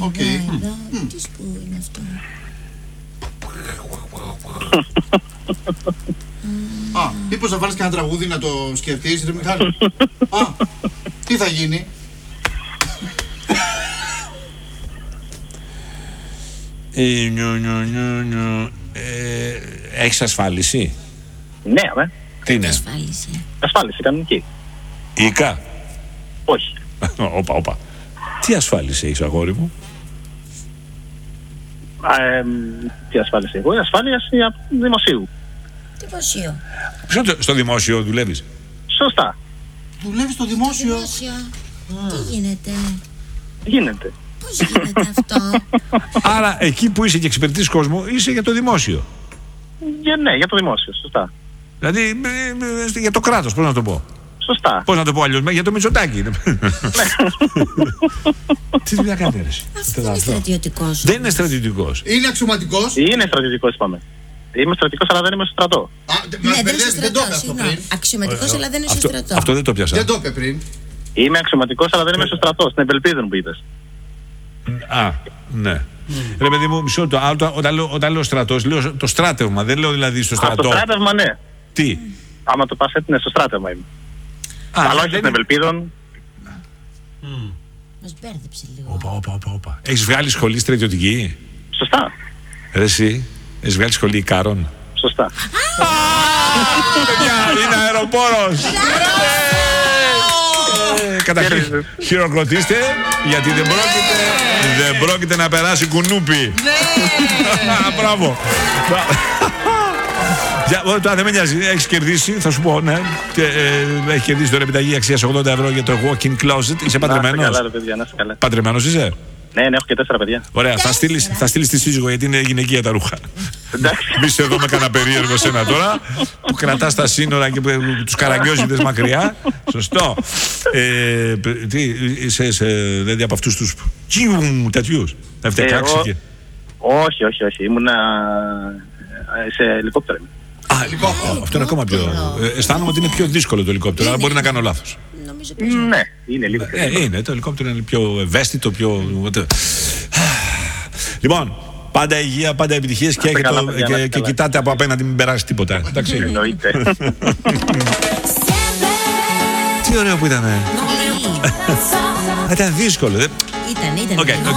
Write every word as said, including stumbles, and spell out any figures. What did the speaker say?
Οκ. Τι σπου είναι αυτό. Α, μήπως να βάλεις κανένα τραγούδι να το σκεφτείς, ρε Μιχάλη. Α, τι θα γίνει. Ε, νιο, νιο, νιο, νιο. Ε, έχεις ασφάλιση? Ναι, αμέ. Τι είναι? Ασφάλιση. Ασφάλιση, κανονική. Ίκα? Όχι. Όπα, όπα. Τι ασφάλιση έχεις, αγόρι μου? Α, ε, τι ασφάλιση εγώ? Η ασφάλιση δημοσίου. Δημοσίο. Ποιο το- στο δημόσιο δουλεύεις? Σωστά. Δουλεύεις στο δημόσιο. Δημόσιο. Τι γίνεται. Γίνεται. Πώς γίνεται αυτό. Άρα εκεί που είσαι και εξυπηρετείς κόσμο, είσαι για το δημόσιο. Για, ναι, για το δημόσιο. Σωστά. Δηλαδή ε, ε, για το κράτος, πώς να το πω. Σωστά. Πώς να το πω αλλιώς, για το Μητσοτάκη. Τι δουλειά κάνετε, ρε? Αυτό είναι στρατιωτικός. Δεν είναι στρατιωτικός. Είναι αξιωματικός. Είναι στρατιωτικός, είπαμε. Είμαι στρατιωτικός, αλλά δεν είμαι στο στρατό. Α, Ναι, μας δεν μπερδεύεις, είσαι στο δεν το είπε στρατό. αυτό Συγγνώμη. πριν. Αξιωματικός, αλλά δεν είσαι στο Αυτό, στρατό. αυτό δεν το πιάσα. Δεν το είπε πριν. Είμαι αξιωματικός, αλλά δεν είμαι στο στρατό. Στην Ευελπίδων που είπες. Α, ναι. Ρε παιδί μου, μισό λεπτό. Α, Όταν, όταν, λέω, όταν λέω στρατός, λέω το στράτευμα. Δεν λέω δηλαδή στο Α, στο στρατό. στράτευμα, ναι. Τι. Άμα το πας έτσι, ναι, στο στράτευμα είμαι. Α, Αλλά όχι δεν στην είναι- Ευελπίδων. Μας μπέρδεψε λίγο. Όπα, όπα, όπα, όπα. Έχεις βγάλει σχολή στρατιωτική? Σωστά. Ρε εσύ, έχεις βγάλει σχολή Ικάρων? Σωστά. Παιδιά, είναι αεροπόρος. Ε, Καταρχήν, χειροκροτήστε, γιατί δεν πρόκειται, δεν πρόκειται να περάσει κουνούπι. Μπράβο. Για, ό, τώρα δεν με νοιάζει, έχεις κερδίσει, θα σου πω, ναι. Και, ε, έχει κερδίσει τώρα επιταγή αξίας ογδόντα ευρώ για το walk-in closet. Είσαι Να είστε παντρεμένος? καλά, ρε παιδιά, να είστε καλά. Παντρεμένος είσαι? Ναι, ναι, έχω και τέσσερα παιδιά. Ωραία, θα στείλεις, θα στείλεις τη σύζυγο γιατί είναι γυναικεία τα ρούχα. Εντάξει. Μη είσαι εδώ με κανένα περίεργο σένα τώρα που κρατάς τα σύνορα και που τους καραγκιόζιδες μακριά. Σωστό. Ε, π- τι, είσαι, είσαι δηλαδή από αυτούς τους τσιουμ τέτοιους. Να φτιάξει εγώ- και... Όχι, όχι, όχι. Ήμουνα ε, σε ελικόπτερο. Α, ελικόπτερο. Αυτό είναι ακόμα πιο... Ε, αισθάνομαι ότι είναι πιο δύσκολο το ελικόπτερο, αλλά μπορεί να κάνω λάθος. Νομίζω πως... Ναι, είναι λίγο. Ε, είναι, το ελικόπτερο είναι πιο ευαίσθητο, πιο... Λοιπόν, πάντα υγεία, πάντα επιτυχίες και, είστε έχετε καλά, το- παιδιά, να και, είστε και καλά. κοιτάτε από απέναντι, μην περάσει τίποτα. Εντάξει. Εννοείται. Τι ωραίο που ήταν. Πολύ. Ήταν δύσκολο. δεν- Ήταν, ήταν. Οκ, οκ.